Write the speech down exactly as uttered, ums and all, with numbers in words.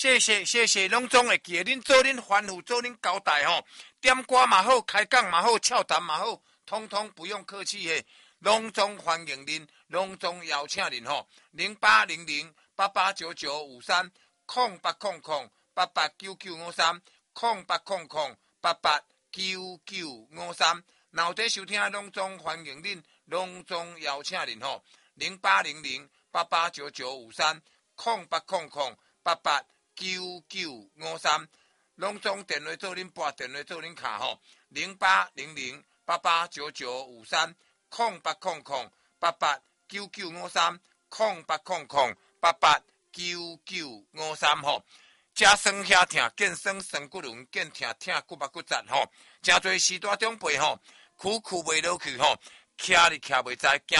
谢谢谢谢，拢总会记得恁做恁吩咐，做恁交代吼。点歌嘛好，开讲嘛好，俏谈嘛好，通通不用客气嘿。隆重欢迎您，隆重邀请您吼。零八零零八八九九五三，空八空空八八九九五三，空八空空八八九九五三。脑袋收听隆重欢迎您，隆重邀请您吼。零八零零八八九九五三，空八空空八八九九五三。隆重电话做恁拨电话做恁卡吼。零八零零八八九九五三。空八空空八八九九五三，空八空空八八九九五三吼。加酸遐疼，见酸酸骨轮，见疼疼骨目骨节吼。真侪时大长辈吼，苦苦袂落去吼，徛哩徛袂在。